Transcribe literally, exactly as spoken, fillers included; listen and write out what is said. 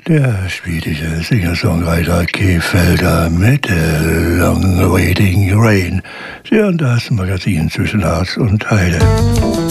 Der schwedische Singer-Songwriter Keith Felder mit äh, Long Waiting Rain. Sie hören das Magazin zwischen Harz und Heide.